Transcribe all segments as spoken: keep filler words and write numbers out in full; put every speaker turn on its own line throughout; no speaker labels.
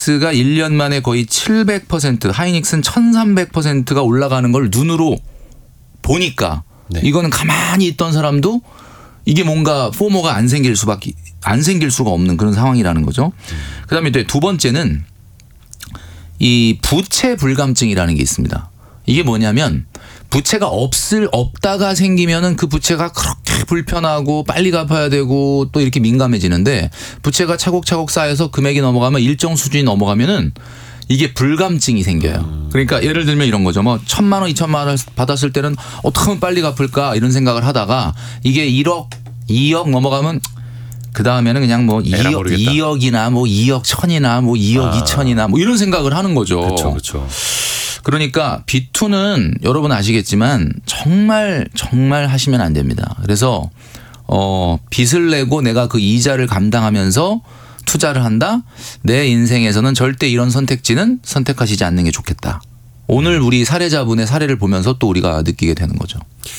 가 일 년 만에 거의 칠백 퍼센트, 하이닉스는 천삼백 퍼센트가 올라가는 걸 눈으로 보니까 네. 이거는 가만히 있던 사람도 이게 뭔가 포모가 안 생길 수밖에 안 생길 수가 없는 그런 상황이라는 거죠. 음. 그다음에 두 번째는 이 부채 불감증이라는 게 있습니다. 이게 뭐냐면 부채가 없을 없다가 생기면은 그 부채가 그렇게 불편하고 빨리 갚아야 되고 또 이렇게 민감해지는데 부채가 차곡차곡 쌓여서 금액이 넘어가면 일정 수준이 넘어가면은 이게 불감증이 생겨요. 그러니까 예를 들면 이런 거죠. 뭐 천만 원, 이천만 원 받았을 때는 어떻게 하면 빨리 갚을까 이런 생각을 하다가 이게 일억, 이억 넘어가면 그 다음에는 그냥 뭐 이억, 이억이나 뭐 이억 천이나 뭐 이억 아. 이천이나 뭐 이런 생각을 하는 거죠.
그렇죠, 그렇죠.
그러니까 비투는 여러분 아시겠지만 정말 정말 하시면 안 됩니다. 그래서 어 빚을 내고 내가 그 이자를 감당하면서 투자를 한다. 내 인생에서는 절대 이런 선택지는 선택하시지 않는 게 좋겠다. 오늘 우리 사례자분의 사례를 보면서 또 우리가 느끼게 되는 거죠.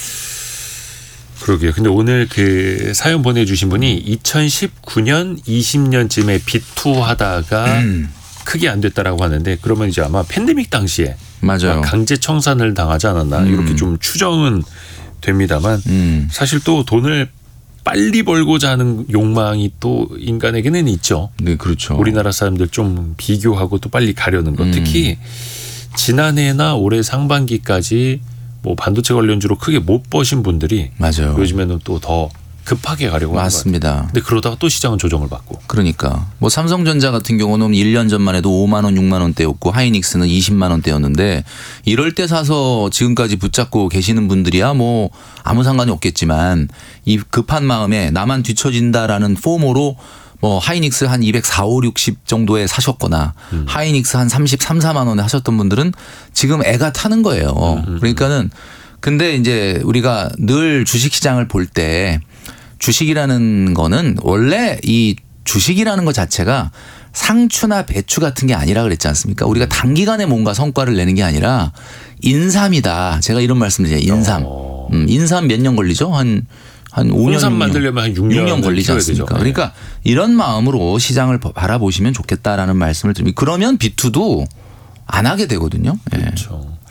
그러게요. 근데 오늘 그 사연 보내주신 분이 이천십구 년, 이십 년쯤에 비투하다가 음. 크게 안 됐다라고 하는데 그러면 이제 아마 팬데믹 당시에
맞아요.
강제 청산을 당하지 않았나
음.
이렇게 좀 추정은 됩니다만
음.
사실 또 돈을 빨리 벌고자 하는 욕망이 또 인간에게는 있죠.
네, 그렇죠.
우리나라 사람들 좀 비교하고 또 빨리 가려는 것. 음. 특히 지난해나 올해 상반기까지 뭐 반도체 관련주로 크게 못 버신 분들이
맞아요.
요즘에는 또 더 급하게 가려고 하는 것
맞습니다.
근데 그러다가 또 시장은 조정을 받고.
그러니까 뭐 삼성전자 같은 경우는 일 년 전만 해도 오만 원, 육만 원대였고 하이닉스는 이십만 원대였는데 이럴 때 사서 지금까지 붙잡고 계시는 분들이야 뭐 아무 상관이 없겠지만 이 급한 마음에 나만 뒤처진다라는 포모로 뭐 하이닉스 한 이백사, 오, 육십 정도에 사셨거나 음. 하이닉스 한 삼십삼, 사만 원에 하셨던 분들은 지금 애가 타는 거예요. 음. 그러니까는 근데 이제 우리가 늘 주식시장을 볼 때 주식이라는 거는 원래 이 주식이라는 것 자체가 상추나 배추 같은 게 아니라 그랬지 않습니까? 우리가 단기간에 뭔가 성과를 내는 게 아니라 인삼이다. 제가 이런 말씀 드려요. 인삼.
어.
음, 인삼 몇 년 걸리죠? 한, 한 오 년.
인삼 만들려면 한 육 년,
육 년 걸리지 않습니까?
되죠.
그러니까 이런 마음으로 시장을 바라보시면 좋겠다라는 말씀을 드립니다. 그러면 비투도 안 하게 되거든요.
그렇죠. 예.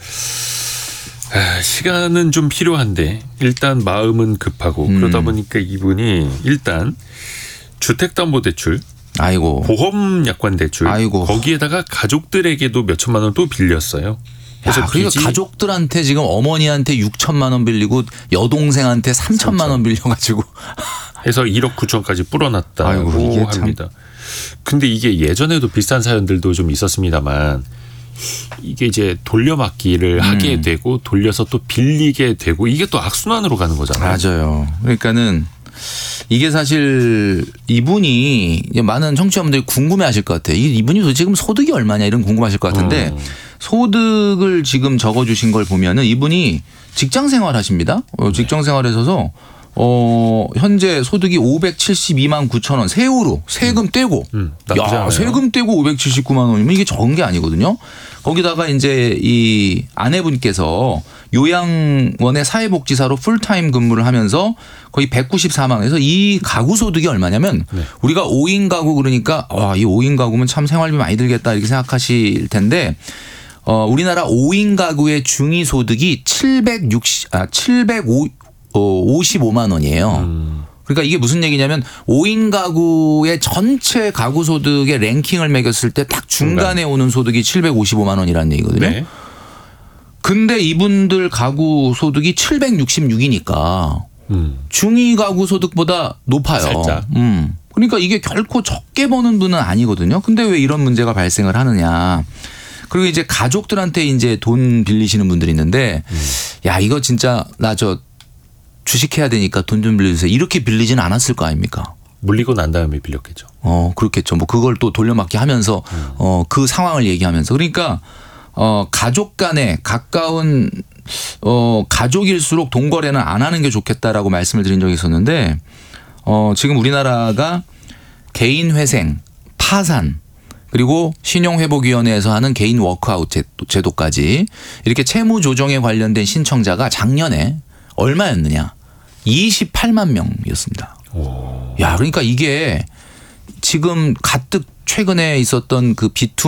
아, 시간은 좀 필요한데 일단 마음은 급하고 음. 그러다 보니까 이분이 일단 주택담보대출,
아이고,
보험약관대출,
아이고,
거기에다가 가족들에게도 몇 천만 원 또 빌렸어요.
그래서 그러니까 가족들한테 지금 어머니한테 육천만 원 빌리고 여동생한테 삼천만 원 빌려가지고
해서 일억 구천까지 불어났다고
아이고, 이게
합니다. 근데 이게 예전에도 비슷한 사연들도 좀 있었습니다만 이게 이제 돌려막기를 음. 하게 되고 돌려서 또 빌리게 되고 이게 또 악순환으로 가는 거잖아요.
맞아요. 그러니까는 이게 사실 이분이 많은 청취자분들이 궁금해하실 것 같아요. 이분이 도대체 지금 소득이 얼마냐 이런 궁금하실 것 같은데 음. 소득을 지금 적어주신 걸 보면은 이분이 직장 생활하십니다. 어, 직장 생활에서 어, 현재 소득이 오백칠십이만 구천 원 세후로 세금
음.
떼고
음,
야, 세금 떼고 오백칠십구만 원이면 이게 적은 게 아니거든요. 거기다가 이제 이 아내분께서 요양원의 사회복지사로 풀타임 근무를 하면서 거의 백구십사만 원에서 이 가구 소득이 얼마냐면 네. 우리가 오 인 가구 그러니까 와, 이 오 인 가구면 참 생활비 많이 들겠다 이렇게 생각하실 텐데 어, 우리나라 오 인 가구의 중위 소득이 칠백육십, 아, 칠백오십오만 원이에요. 음. 그러니까 이게 무슨 얘기냐면 오 인 가구의 전체 가구 소득의 랭킹을 매겼을 때 딱 중간에 오는 소득이 칠백오십오만 원이라는 얘기거든요. 네. 근데 이분들 가구 소득이 칠백육십육이니까 음. 중위 가구 소득보다 높아요.
살짝.
음. 그러니까 이게 결코 적게 버는 분은 아니거든요. 근데 왜 이런 문제가 발생을 하느냐. 그리고 이제 가족들한테 이제 돈 빌리시는 분들이 있는데 음. 야, 이거 진짜 나 저 주식해야 되니까 돈 좀 빌려주세요. 이렇게 빌리지는 않았을 거 아닙니까?
물리고 난 다음에 빌렸겠죠.
어, 그렇겠죠. 뭐 그걸 또 돌려막기 하면서 음. 어, 그 상황을 얘기하면서 그러니까 어, 가족 간에 가까운 어, 가족일수록 돈 거래는 안 하는 게 좋겠다라고 말씀을 드린 적이 있었는데 어, 지금 우리나라가 개인 회생, 파산 그리고 신용회복위원회에서 하는 개인 워크아웃 제도까지 이렇게 채무 조정에 관련된 신청자가 작년에 얼마였느냐? 이십팔만 명이었습니다. 오. 야, 그러니까 이게 지금 가뜩 최근에 있었던 그 비투